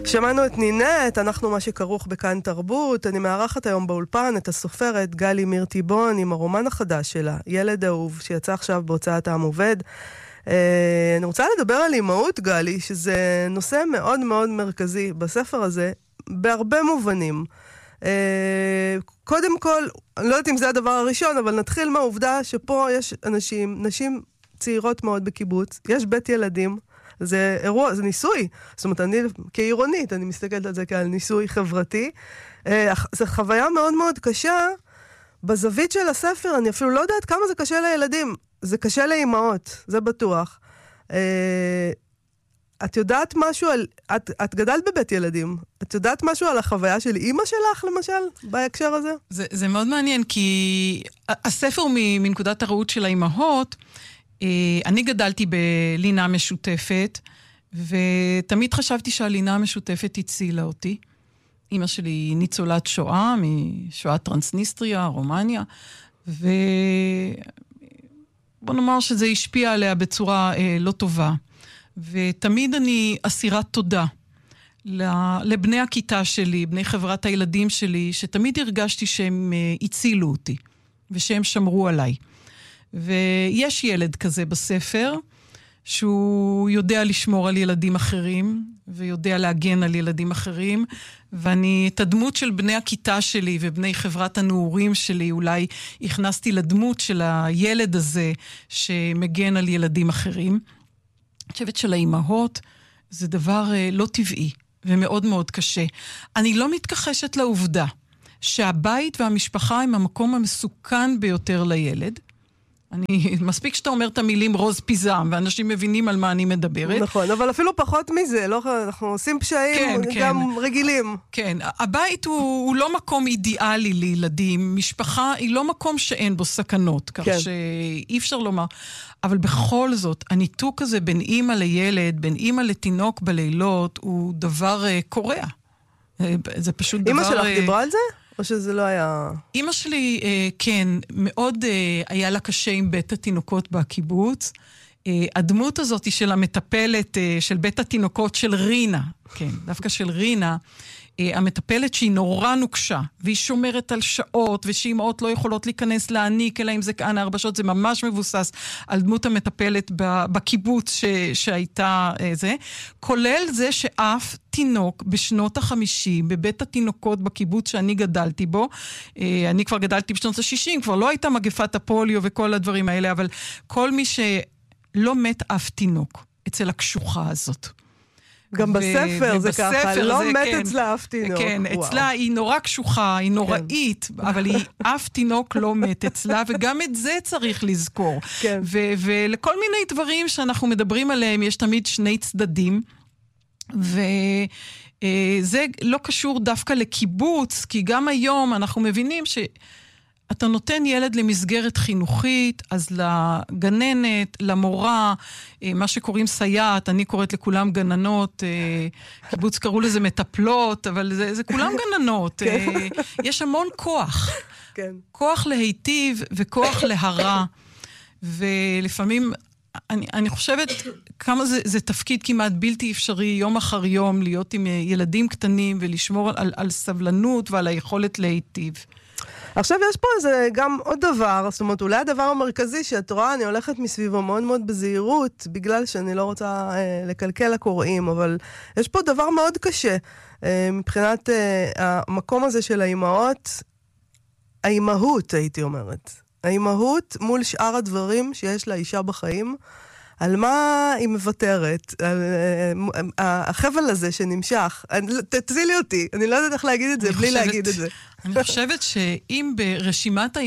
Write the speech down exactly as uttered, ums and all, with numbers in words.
שמענו את נינט, אנחנו מה שכרוך בכאן תרבות. אני מארחת היום באולפן את הסופרת גלי מיר טיבון עם הרומן החדש שלה, ילד אהוב, שיצא עכשיו בהוצאת העם עובד. אני רוצה לדבר על אימהות, גלי, שזה נושא מאוד מאוד מרכזי בספר הזה, בהרבה מובנים. קודם כל, אני לא יודעת אם זה הדבר הראשון, אבל נתחיל מהעובדה שפה יש אנשים, נשים צעירות מאוד בקיבוץ, יש בית ילדים, זה אירוע, זה ניסוי. זאת אומרת, אני כעירונית, אני מסתכלת על זה כעל ניסוי חברתי. זו חוויה מאוד מאוד קשה. בזווית של הספר, אני אפילו לא יודעת כמה זה קשה לילדים. זה קשה לאימהות, זה בטוח. את יודעת משהו על... את, את גדלת בבית ילדים. את יודעת משהו על החוויה של אימא שלך, למשל, בהקשר הזה? זה, זה מאוד מעניין, כי הספר מנקודת הראות של האימהות, אני גדלתי בלינה משותפת, ותמיד חשבתי שהלינה המשותפת הצילה אותי. אמא שלי ניצולת שואה, משואת טרנסניסטריה, רומניה, ובוא נאמר שזה השפיע עליה בצורה אה, לא טובה. ותמיד אני אסירת תודה לבני הכיתה שלי, בני חברת הילדים שלי, שתמיד הרגשתי שהם אה, הצילו אותי, ושהם שמרו עליי. ויש ילד כזה בספר, שהוא יודע לשמור על ילדים אחרים, ויודע להגן על ילדים אחרים, ואני את הדמות של בני הכיתה שלי, ובני חברת הנעורים שלי, אולי הכנסתי לדמות של הילד הזה, שמגן על ילדים אחרים. אני חושבת של האימהות, זה דבר לא טבעי, ומאוד מאוד קשה. אני לא מתכחשת לעובדה, שהבית והמשפחה הם המקום המסוכן ביותר לילד, אני, מספיק שאתה אומר את המילים רוז פיזם, ואנשים מבינים על מה אני מדברת. נכון, אבל אפילו פחות מזה, לא, אנחנו עושים פשעים כן, גם כן. רגילים. כן, הבית הוא, הוא לא מקום אידיאלי לילדים, משפחה היא לא מקום שאין בו סכנות, כך כן. שאי אפשר לומר. אבל בכל זאת, הניתוק הזה בין אימא לילד, בין אימא לתינוק בלילות, הוא דבר uh, קורע. זה פשוט דבר... אימא שלך uh, דיברה על זה? או שזה לא היה... אמא שלי, אה, כן, מאוד אה, היה לה קשה עם בית התינוקות בקיבוץ. אה, הדמות הזאת של המטפלת, אה, של בית התינוקות של רינה, כן, דווקא של רינה, אה, המטפלת שהיא נורא נוקשה, והיא שומרת על שעות, ושאימהות לא יכולות להיכנס להעניק, אלא אם זה כאן ארבע שעות, זה ממש מבוסס על דמות המטפלת בקיבוץ ש, שהייתה אה, זה, כולל זה שאף תינוק בשנות החמישים, בבית התינוקות בקיבוץ שאני גדלתי בו, אה, אני כבר גדלתי בשנות השישים, כבר לא הייתה מגפת הפוליו וכל הדברים האלה, אבל כל מי שלא מת אף תינוק אצל הקשוחה הזאת. גם בספר זה ככה, לא מת אצלה אף תינוק. כן, אצלה היא נורא קשוחה, היא נוראית, אבל היא אף תינוק לא מת אצלה, וגם את זה צריך לזכור. ולכל מיני דברים שאנחנו מדברים עליהם, יש תמיד שני צדדים, וזה לא קשור דווקא לקיבוץ, כי גם היום אנחנו מבינים ש... אתה נותן ילד למסגרת חינוכית, אז לגננת, למורה, מה שקוראים סייעת, אני קוראת לכולם גננות, קיבוץ קראו לזה מטפלות, אבל זה, זה כולם גננות. יש המון כוח. כוח להיטיב וכוח להרע. ולפעמים, אני, אני חושבת כמה זה, זה תפקיד כמעט בלתי אפשרי, יום אחר יום, להיות עם ילדים קטנים ולשמור על, על סבלנות ועל היכולת להיטיב. עכשיו יש פה איזה גם עוד דבר, זאת אומרת, אולי הדבר המרכזי שאת רואה, אני הולכת מסביבו מאוד מאוד בזהירות, בגלל שאני לא רוצה אה, לקלקל לקוראים, אבל יש פה דבר מאוד קשה, אה, מבחינת אה, המקום הזה של האימהות, האימהות הייתי אומרת, האימהות מול שאר הדברים שיש לאישה בחיים, על מה היא מוותרת, על, החבל הזה שנמשך, תצילי אותי, אני לא יודעת איך להגיד את זה בלי להגיד את זה. אני חושבת שאם ברשימת